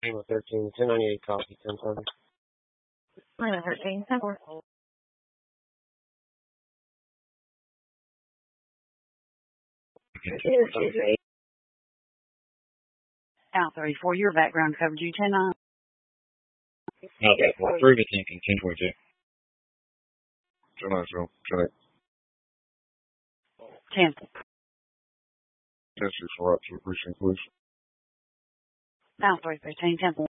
Lima 13, 1098 copy, 10-7. Lima 13, 10-4. Out 34, your background coverage, you 10-9. Okay, 3 to 10-22. 10-9, 10. 10-6, right to the precinct, please. Out 315, 10-4.